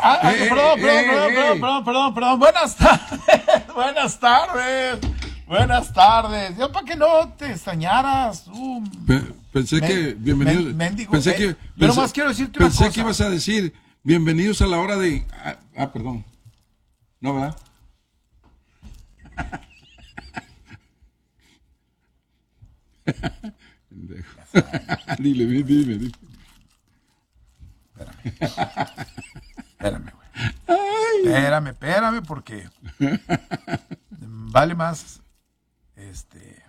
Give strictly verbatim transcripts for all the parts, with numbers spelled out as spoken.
ah, ah, eh, perdón, eh, perdón, eh, perdón, eh. perdón, perdón, perdón, perdón. Buenas tardes. Buenas tardes. Buenas tardes. Yo para que no te extrañaras. Uh, Pe pensé men, que bienvenidos. Men, mendigo, pensé eh, que pero pensé, más quiero decirte pensé una cosa. que ibas a decir bienvenidos a la hora de ah, ah perdón. No, ¿verdad? dile, dile, dile, dile. Espérame, güey. Espérame, espérame, porque vale más. Este.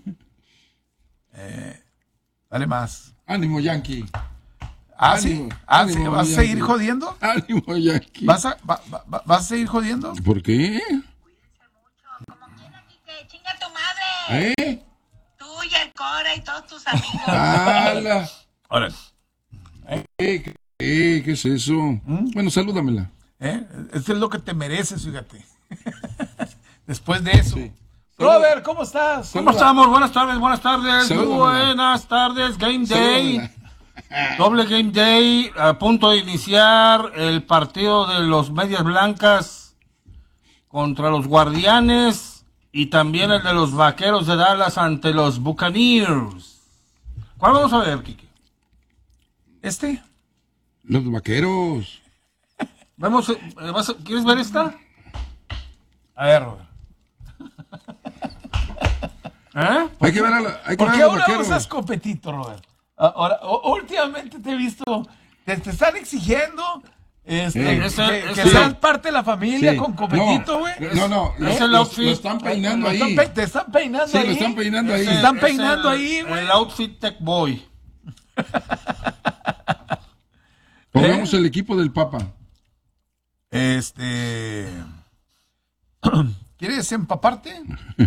Eh, vale más. Ánimo, Yankee. ¿Ah, ánimo, sí? ¿Ah, ánimo, sí? ¿Vas a seguir jodiendo? Ánimo, Yankee. ¿Vas a, va, va, ¿Vas a seguir jodiendo? ¿Por qué? Cuídense mucho. Como quiera, Quique. Chinga tu madre. ¿Eh? Tú y el Cora y todos tus amigos. ¡Hala! Órale. ¿Eh? ¿Qué, qué, ¿Qué es eso? ¿Mm? Bueno, salúdamela. ¿Eh? Esto es lo que te mereces, fíjate. Después de eso. Sí. Robert, ¿cómo estás? ¿Cómo estamos? Buenas tardes, buenas tardes. Muy buenas tardes. Game Day. Doble Game Day. A punto de iniciar el partido de los Medias Blancas contra los Guardianes y también el de los Vaqueros de Dallas ante los Buccaneers. ¿Cuál vamos a ver, Kike? ¿Este? Los Vaqueros. Vemos, vas a, ¿quieres ver esta? A ver, Robert. ¿Eh? Hay que ver a la, hay que ¿Por ver qué a los ahora Vaqueros? usas copetito, Robert? Ahora, o, últimamente te he visto, te, te están exigiendo este, Eh, que, ese, que ese, seas sí. parte de la familia Sí. con copetito, güey. No, no, no, Es lo, el lo- outfit. lo están peinando Lo ahí. están pe- te están peinando Sí, ahí. lo están peinando ahí. Se están Es peinando el, ahí, güey. El outfit Tech Boy. Pongamos el equipo del Papa. Este. ¿Quieres empaparte?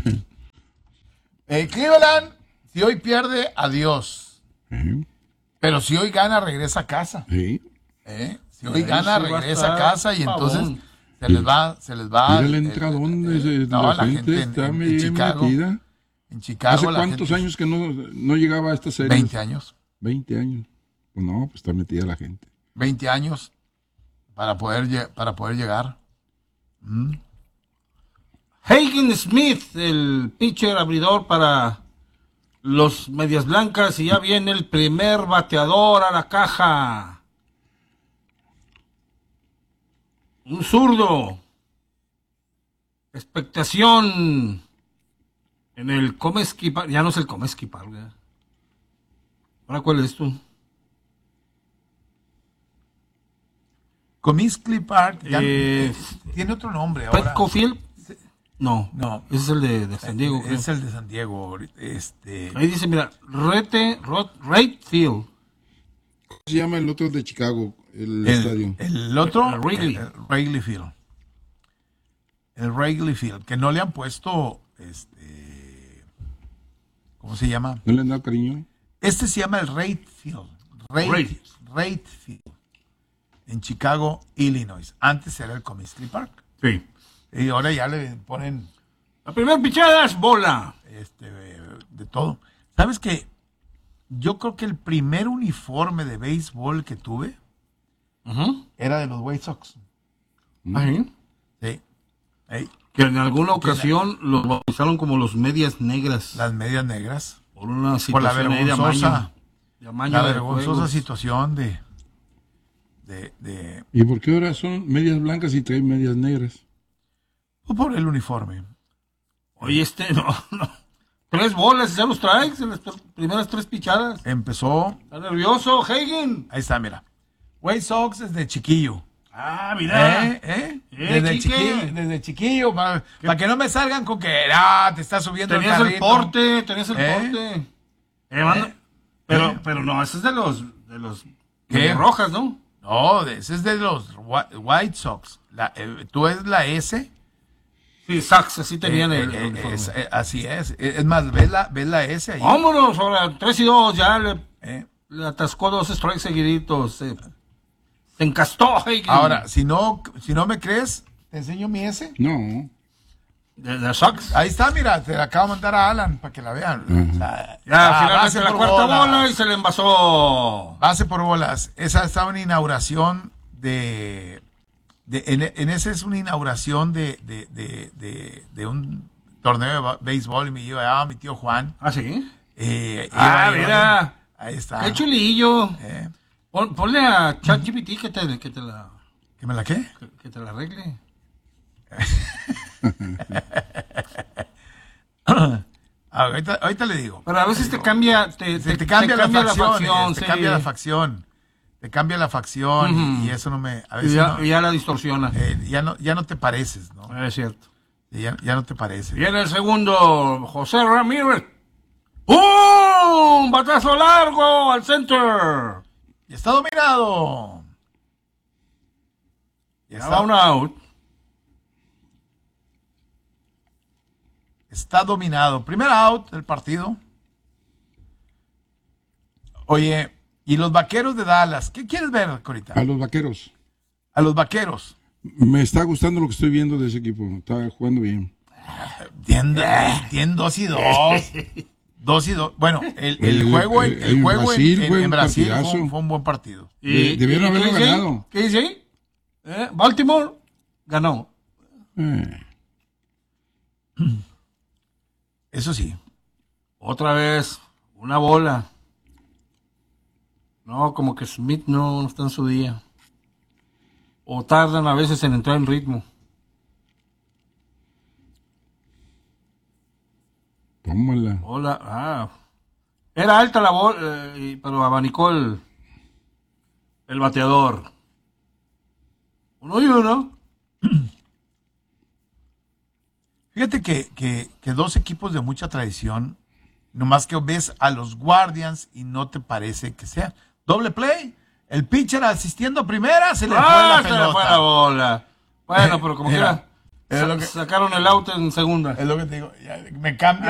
eh, Cleveland, si hoy pierde, adiós. ¿Eh? Pero si hoy gana, regresa a casa. ¿Sí? ¿Eh? Si hoy Ahí gana, sí va a regresa a estar casa y pavón. entonces se les va, se les va. Mira el el- entradón, el- ese- no, la, la gente, gente en- está en bien Chicago. metida. En Chicago. ¿Hace la cuántos gente- años que no, no llegaba a esta serie? veinte años. veinte años. Pues no, pues está metida la gente. veinte años para poder, lle- para poder llegar. Mm. Hagen Smith, el pitcher abridor para los Medias Blancas, y ya viene el primer bateador a la caja. Un zurdo. Expectación en el Comiskey Park. Ya no es el Comiskey Park, ¿verdad? ¿Ahora cuál es tú? Comiskey Park ya- Eh, tiene otro nombre ahora. Petco Field. No, No. ese es el de, de San Diego. Es creo. el de San Diego. Este, Ahí dice, mira, Rete, Rot, Rate Field. ¿Cómo se llama el otro de Chicago? El, el, estadio. el otro, El Wrigley. el, el Wrigley Field. El Wrigley Field, que no le han puesto, este, ¿cómo se llama? ¿No le han dado cariño? Este se llama el Rate Field. Rate, Rate. Rate Field. En Chicago, Illinois. Antes era el Comiskey Park. Sí. Y ahora ya le ponen La primera pichada es bola. este, de todo. ¿Sabes qué? Yo creo que el primer uniforme de béisbol que tuve Ujú. era de los White Sox. Ahí. Sí. Ey, Que en alguna ocasión los bautizaron como los medias negras. las medias negras. por una Por la situación ahí de amaño. vergonzosa, De amaño la de vergonzosa juegos. situación de, de, de ¿Y por qué ahora son medias blancas y traen medias negras? por el uniforme. Oye, este, no, no. Tres bolas, ya los traes en las primeras tres pichadas. Empezó, Está nervioso, Hagen. ahí está, mira. White Sox desde chiquillo. Ah, mira. ¿Eh? ¿Eh? Eh, Desde, Quique. chiquillo desde chiquillo, para, para que no me salgan con que ah, te está subiendo Tenías el el carrito. porte, tenías el ¿Eh? porte. Eh, manda- ¿Eh? Pero, ¿Eh? pero no, ese es de los, de los ¿Qué? medias rojas, ¿no? No, de- ese es de los Whi- White Sox. La, eh, tú es la S. Sí, Sachs, así tenían eh, el, eh, el uniforme. es- eh, así es. Es es más, ¿ves la, ves la S ahí? Vámonos, ahora, tres y dos, ya le, ¿Eh? le atascó dos strikes seguiditos. Se, se encastó, Hagen. Ahora, si no, si no me crees, te enseño mi S. No. De, de Sachs. Ahí está, mira, te la acabo de mandar a Alan para que la vean. O sea, Ya, ah, finalmente base la por cuarta bolas. bola y se le envasó. Base por bolas. Esa estaba en inauguración de de, en, en ese es una inauguración de, de, de, de, de un torneo de ba- béisbol y me lleva mi tío Juan. ¿Ah, sí? Eh, Ah, iba- iba- mira. Ahí está. ¡Qué chulillo! Eh, Pon- ponle a ChatGPT que te, que te la ¿Que me la qué? que, que te la arregle. Ah, ahorita, ahorita le digo. Pero a veces te cambia, te, Se te, cambia, la cambia facción, te sí. cambia la facción, te cambia la facción Ujú. y, y eso no me, a Y veces ya, no, y ya la distorsiona. eh, ya no, ya no te pareces, ¿no? Es cierto. Ya, ya no te pareces. Viene el segundo, José Ramírez. ¡Un batazo largo al center! Y está dominado. Y Ya está, va un out. está dominado. Primer out del partido. Oye, y los vaqueros de Dallas, ¿qué quieres ver, Corita? A los vaqueros. A los vaqueros. Me está gustando lo que estoy viendo de ese equipo. Está jugando bien. Tienen, tienen dos y dos. Dos y dos. Bueno, el, el El- juego, en, el- el en juego en- Brasil en, fue en un Brasil fue partidazo. un, fue un buen partido. De- debieron haberlo qué dice ahí? ganado. ¿Qué dice ahí? ¿Eh? Baltimore ganó. Eh, Eso sí. Otra vez, una bola. No, como que Smith no, no está en su día. O tardan a veces en entrar en ritmo. tómala. Hola, ah. Era alta la bola, eh, y- pero abanicó el, el bateador. Uno y uno. Fíjate que, que, que dos equipos de mucha tradición, nomás que ves a los Guardians y no te parece que sea. Doble play, el pitcher asistiendo a primera, se le fue Ah, la se le fue la pelota. bola. Bueno, pero como Mira, quiera, es sa- lo que- sacaron el out en segunda. Es lo que te digo, ya, me cambia.